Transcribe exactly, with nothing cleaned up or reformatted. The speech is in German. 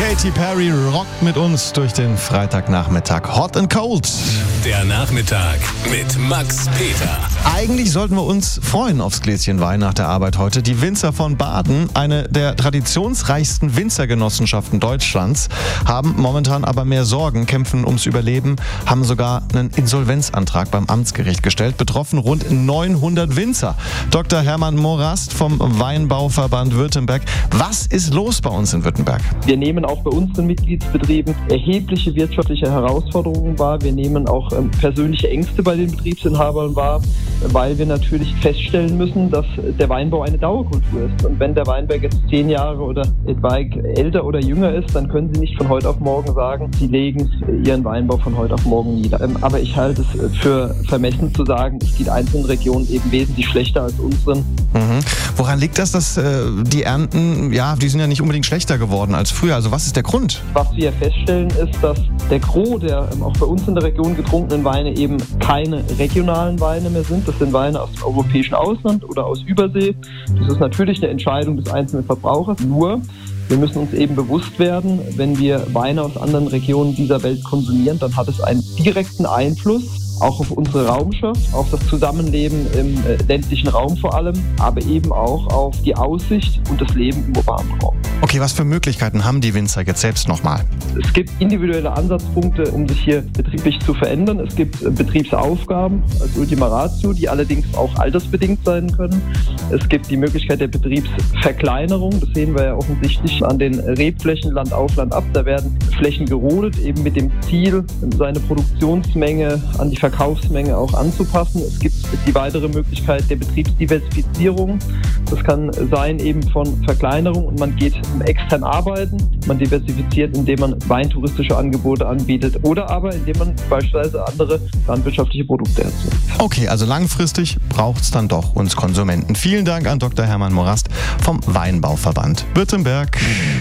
Katy Perry rockt mit uns durch den Freitagnachmittag. Hot and Cold. Der Nachmittag mit Max Peter. Eigentlich sollten wir uns freuen aufs Gläschen Wein nach der Arbeit heute. Die Winzer von Baden, eine der traditionsreichsten Winzergenossenschaften Deutschlands, haben momentan aber mehr Sorgen, kämpfen ums Überleben, haben sogar einen Insolvenzantrag beim Amtsgericht gestellt. Betroffen rund neunhundert Winzer. Doktor Hermann Morast vom Weinbauverband Württemberg. Was ist los bei uns in Württemberg? Wir nehmen auch bei unseren Mitgliedsbetrieben erhebliche wirtschaftliche Herausforderungen wahr. Wir nehmen auch ähm, persönliche Ängste bei den Betriebsinhabern wahr, weil wir natürlich feststellen müssen, dass der Weinbau eine Dauerkultur ist. Und wenn der Weinberg jetzt zehn Jahre oder etwaig älter oder jünger ist, dann können Sie nicht von heute auf morgen sagen, Sie legen Ihren Weinbau von heute auf morgen nieder. Ähm, aber ich halte es für vermessen zu sagen, es geht einzelnen Regionen eben wesentlich schlechter als unseren. Mhm. Woran liegt das, dass äh, die Ernten, ja, die sind ja nicht unbedingt schlechter geworden als früher? Also was ist der Grund? Was wir feststellen ist, dass der Gros der ähm, auch bei uns in der Region getrunkenen Weine eben keine regionalen Weine mehr sind. Das sind Weine aus dem europäischen Ausland oder aus Übersee. Das ist natürlich eine Entscheidung des einzelnen Verbrauchers. Nur, wir müssen uns eben bewusst werden, wenn wir Weine aus anderen Regionen dieser Welt konsumieren, dann hat es einen direkten Einfluss auch auf unsere Raumschaft, auf das Zusammenleben im äh, ländlichen Raum vor allem, aber eben auch auf die Aussicht und das Leben im urbanen Raum. Okay, was für Möglichkeiten haben die Winzer jetzt selbst nochmal? Es gibt individuelle Ansatzpunkte, um sich hier betrieblich zu verändern. Es gibt äh, Betriebsaufgaben als Ultima Ratio, die allerdings auch altersbedingt sein können. Es gibt die Möglichkeit der Betriebsverkleinerung. Das sehen wir ja offensichtlich an den Rebflächen Land auf, Land ab. Da werden Flächen gerodet, eben mit dem Ziel, seine Produktionsmenge an die Verkaufsmenge auch anzupassen. Es gibt die weitere Möglichkeit der Betriebsdiversifizierung. Das kann sein eben von Verkleinerung und man geht extern arbeiten. Man diversifiziert, indem man weintouristische Angebote anbietet oder aber indem man beispielsweise andere landwirtschaftliche Produkte erzeugt. Okay, also langfristig braucht es dann doch uns Konsumenten. Vielen Dank an Doktor Hermann Morast vom Weinbauverband Württemberg.